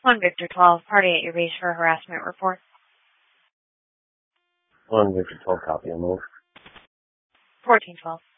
1 Victor 12, party at your base for a harassment report. 1 Victor 12, copy on move. 1412.